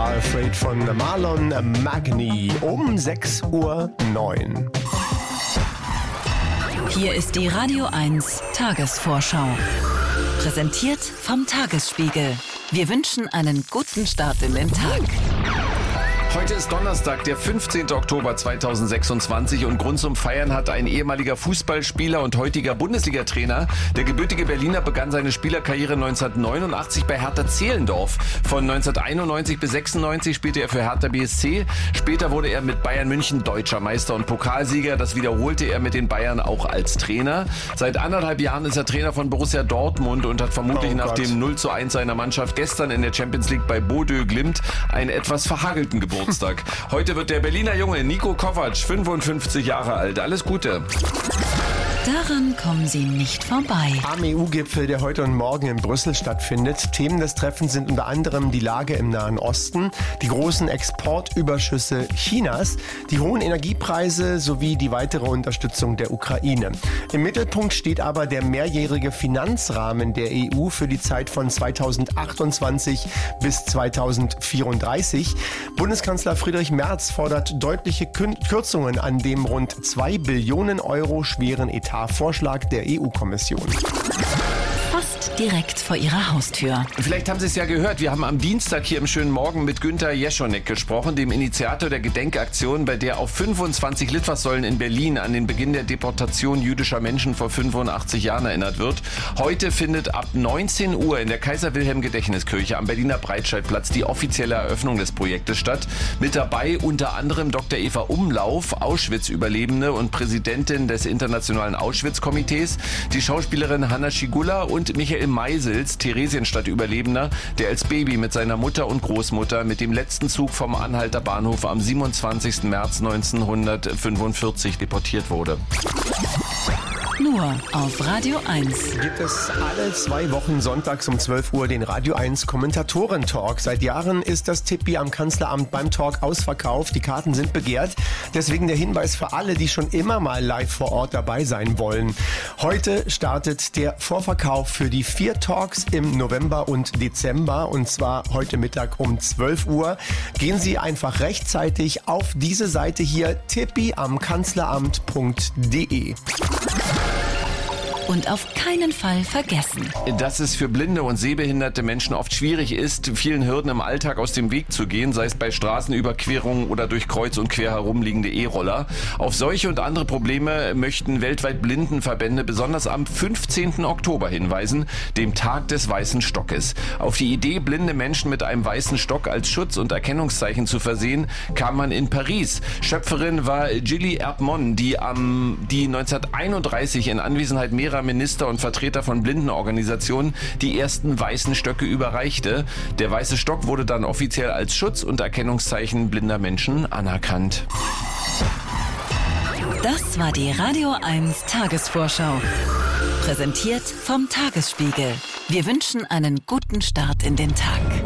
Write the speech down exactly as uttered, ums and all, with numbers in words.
Are Afraid von Marlon Magni um sechs Uhr neun. Hier ist die Radio eins Tagesvorschau. Präsentiert vom Tagesspiegel. Wir wünschen einen guten Start in den Tag. Heute ist Donnerstag, der fünfzehnten Oktober zweitausendsechsundzwanzig und Grund zum Feiern hat ein ehemaliger Fußballspieler und heutiger Bundesliga-Trainer. Der gebürtige Berliner begann seine Spielerkarriere neunzehnhundertneunundachtzig bei Hertha Zehlendorf. Von neunzehnhunderteinundneunzig bis sechsundneunzig spielte er für Hertha B S C. Später wurde er mit Bayern München Deutscher Meister und Pokalsieger. Das wiederholte er mit den Bayern auch als Trainer. Seit anderthalb Jahren ist er Trainer von Borussia Dortmund und hat vermutlich oh nach dem null zu eins seiner Mannschaft gestern in der Champions League bei Bodø Glimt einen etwas verhagelten Geburtstag. Heute wird der Berliner Junge Nico Kovac fünfundfünfzig Jahre alt. Alles Gute. Daran kommen Sie nicht vorbei. Am E U-Gipfel, der heute und morgen in Brüssel stattfindet. Themen des Treffens sind unter anderem die Lage im Nahen Osten, die großen Exportüberschüsse Chinas, die hohen Energiepreise sowie die weitere Unterstützung der Ukraine. Im Mittelpunkt steht aber der mehrjährige Finanzrahmen der E U für die Zeit von zweitausendachtundzwanzig bis zweitausendvierunddreißig. Bundeskanzler Friedrich Merz fordert deutliche Kürzungen an dem rund zwei Billionen Euro schweren Etatvorschlag der E U-Kommission. Fast direkt vor Ihrer Haustür. Vielleicht haben Sie es ja gehört, wir haben am Dienstag hier im schönen Morgen mit Günter Jeschonek gesprochen, dem Initiator der Gedenkaktion, bei der auf fünfundzwanzig Litfaßsäulen in Berlin an den Beginn der Deportation jüdischer Menschen vor fünfundachtzig Jahren erinnert wird. Heute findet ab neunzehn Uhr in der Kaiser-Wilhelm-Gedächtniskirche am Berliner Breitscheidplatz die offizielle Eröffnung des Projektes statt. Mit dabei unter anderem Doktor Eva Umlauf, Auschwitz-Überlebende und Präsidentin des Internationalen Auschwitz-Komitees, die Schauspielerin Hanna Schigula und Michael Meisels, Theresienstadt-Überlebender, der als Baby mit seiner Mutter und Großmutter mit dem letzten Zug vom Anhalter Bahnhof am siebenundzwanzigsten März neunzehnhundertfünfundvierzig deportiert wurde. Nur auf Radio eins. Gibt es alle zwei Wochen sonntags um zwölf Uhr den Radio eins Kommentatoren-Talk. Seit Jahren ist das Tippi am Kanzleramt beim Talk ausverkauft. Die Karten sind begehrt. Deswegen der Hinweis für alle, die schon immer mal live vor Ort dabei sein wollen. Heute startet der Vorverkauf für die vier Talks im November und Dezember. Und zwar heute Mittag um zwölf Uhr. Gehen Sie einfach rechtzeitig auf diese Seite hier, tippi am kanzleramt punkt de. Und auf keinen Fall vergessen, dass es für blinde und sehbehinderte Menschen oft schwierig ist, vielen Hürden im Alltag aus dem Weg zu gehen, sei es bei Straßenüberquerungen oder durch kreuz und quer herumliegende E-Roller. Auf solche und andere Probleme möchten weltweit Blindenverbände besonders am fünfzehnten Oktober hinweisen, dem Tag des Weißen Stockes. Auf die Idee, blinde Menschen mit einem weißen Stock als Schutz- und Erkennungszeichen zu versehen, kam man in Paris. Schöpferin war Gilly Erbmon, die, am, die neunzehnhunderteinunddreißig in Anwesenheit mehrerer Minister und Vertreter von Blindenorganisationen die ersten weißen Stöcke überreichte. Der weiße Stock wurde dann offiziell als Schutz- und Erkennungszeichen blinder Menschen anerkannt. Das war die Radio eins Tagesvorschau. Präsentiert vom Tagesspiegel. Wir wünschen einen guten Start in den Tag.